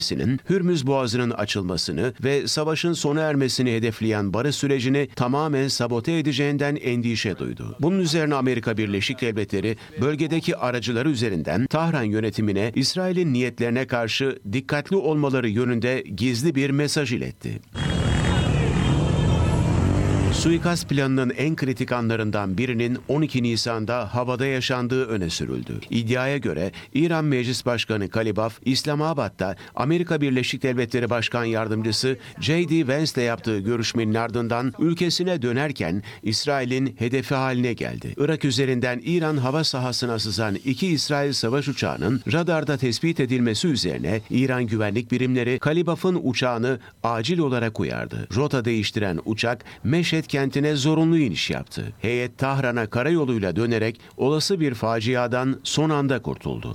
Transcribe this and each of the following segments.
Hürmüz Boğazı'nın açılmasını ve savaşın sona ermesini hedefleyen barış sürecini tamamen sabote edeceğinden endişe duydu. Bunun üzerine Amerika Birleşik Devletleri bölgedeki aracıları üzerinden Tahran yönetimine İsrail'in niyetlerine karşı dikkatli olmaları yönünde gizli bir mesaj iletti. Suikast planının en kritik anlarından birinin 12 Nisan'da havada yaşandığı öne sürüldü. İddiaya göre İran Meclis Başkanı Kalibaf, İslamabad'da Amerika Birleşik Devletleri Başkan Yardımcısı J.D. Vance'le yaptığı görüşmenin ardından ülkesine dönerken İsrail'in hedefi haline geldi. Irak üzerinden İran hava sahasına sızan 2 İsrail savaş uçağının radarda tespit edilmesi üzerine İran güvenlik birimleri Kalibaf'ın uçağını acil olarak uyardı. Rota değiştiren uçak Meşhed kentine zorunlu iniş yaptı. Heyet Tahran'a karayoluyla dönerek olası bir faciadan son anda kurtuldu.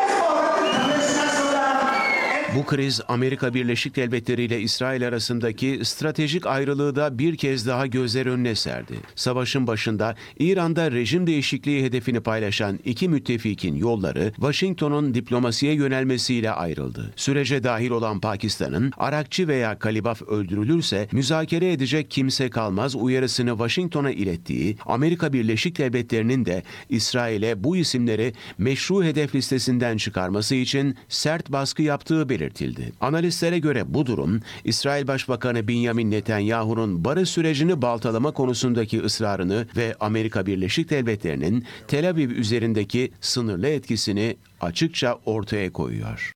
Bu kriz Amerika Birleşik Devletleri ile İsrail arasındaki stratejik ayrılığı da bir kez daha gözler önüne serdi. Savaşın başında İran'da rejim değişikliği hedefini paylaşan iki müttefikin yolları Washington'un diplomasiye yönelmesiyle ayrıldı. Sürece dahil olan Pakistan'ın Arakçı veya Kalibaf öldürülürse müzakere edecek kimse kalmaz uyarısını Washington'a ilettiği Amerika Birleşik Devletleri'nin de İsrail'e bu isimleri meşru hedef listesinden çıkarması için sert baskı yaptığı belirtildi. Analistlere göre bu durum, İsrail Başbakanı Benjamin Netanyahu'nun barış sürecini baltalama konusundaki ısrarını ve Amerika Birleşik Devletleri'nin Tel Aviv üzerindeki sınırlı etkisini açıkça ortaya koyuyor.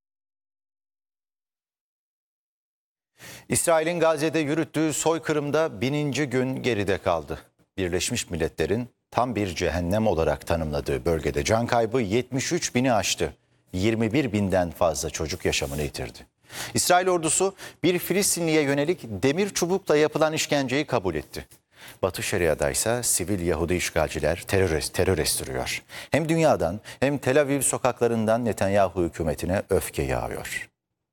İsrail'in Gazze'de yürüttüğü soykırımda 1000. gün geride kaldı. Birleşmiş Milletler'in tam bir cehennem olarak tanımladığı bölgede can kaybı 73 bini aştı. 21 binden fazla çocuk yaşamını yitirdi. İsrail ordusu bir Filistinliye yönelik demir çubukla yapılan işkenceyi kabul etti. Batı Şeria'da ise sivil Yahudi işgalciler terör estiriyor. Hem dünyadan hem Tel Aviv sokaklarından Netanyahu hükümetine öfke yağıyor.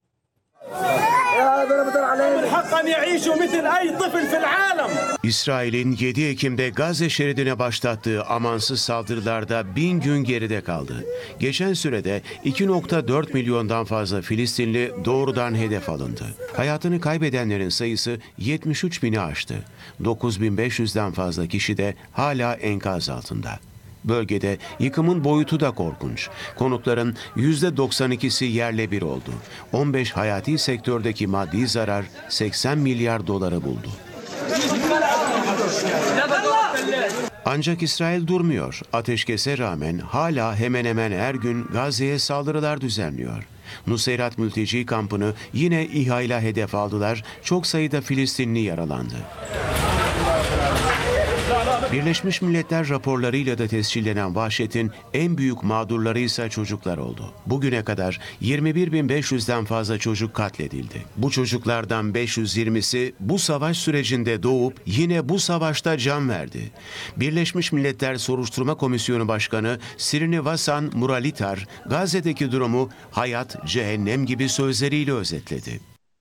İsrail'in 7 Ekim'de Gazze şeridine başlattığı amansız saldırılarda 1000 gün geride kaldı. Geçen sürede 2,4 milyondan fazla Filistinli doğrudan hedef alındı. Hayatını kaybedenlerin sayısı 73 bini aştı. 9500'den fazla kişi de hala enkaz altında. Bölgede yıkımın boyutu da korkunç. Konutların %92'si yerle bir oldu. 15 hayati sektördeki maddi zarar 80 milyar doları buldu. Ancak İsrail durmuyor. Ateşkese rağmen hala hemen hemen her gün Gazze'ye saldırılar düzenliyor. Nuseyrat mülteci kampını yine İHA ile hedef aldılar. Çok sayıda Filistinli yaralandı. Birleşmiş Milletler raporlarıyla da tescillenen vahşetin en büyük mağdurları ise çocuklar oldu. Bugüne kadar 21.500'den fazla çocuk katledildi. Bu çocuklardan 520'si bu savaş sürecinde doğup yine bu savaşta can verdi. Birleşmiş Milletler Soruşturma Komisyonu Başkanı Srinivas Muralidhar, Gazze'deki durumu hayat, cehennem gibi sözleriyle özetledi.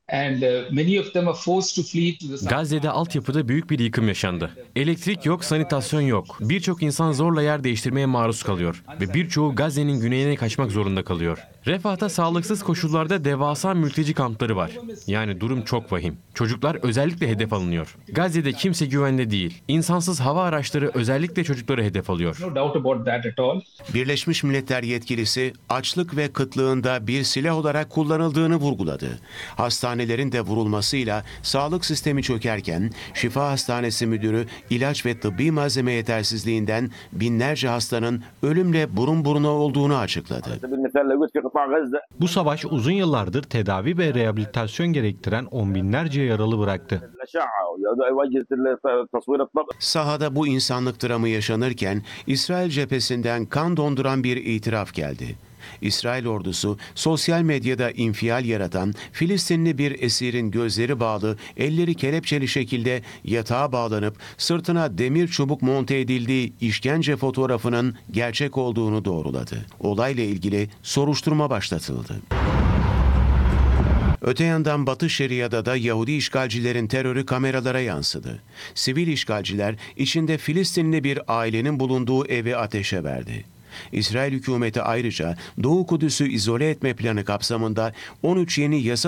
Gazze'de altyapıda büyük bir yıkım yaşandı. Elektrik yok, sanitasyon yok. Birçok insan zorla yer değiştirmeye maruz kalıyor ve birçoğu Gazze'nin güneyine kaçmak zorunda kalıyor. Refah'ta sağlıksız koşullarda devasa mülteci kampları var. Yani durum çok vahim. Çocuklar özellikle hedef alınıyor. Gazze'de kimse güvende değil. İnsansız hava araçları özellikle çocukları hedef alıyor. Birleşmiş Milletler yetkilisi açlık ve kıtlığında bir silah olarak kullanıldığını vurguladı. Hastanelerin de vurulmasıyla sağlık sistemi çökerken Şifa Hastanesi Müdürü ilaç ve tıbbi malzeme yetersizliğinden binlerce hastanın ölümle burun buruna olduğunu açıkladı. Bu savaş uzun yıllardır tedavi ve rehabilitasyon gerektiren on binlerce yaralı bıraktı. Sahada bu insanlık dramı yaşanırken İsrail cephesinden kan donduran bir itiraf geldi. İsrail ordusu sosyal medyada infial yaratan Filistinli bir esirin gözleri bağlı, elleri kelepçeli şekilde yatağa bağlanıp sırtına demir çubuk monte edildiği işkence fotoğrafının gerçek olduğunu doğruladı. Olayla ilgili soruşturma başlatıldı. Öte yandan Batı Şeria'da da Yahudi işgalcilerin terörü kameralara yansıdı. Sivil işgalciler içinde Filistinli bir ailenin bulunduğu evi ateşe verdi. İsrail hükümeti ayrıca Doğu Kudüs'ü izole etme planı kapsamında 13 yeni yasa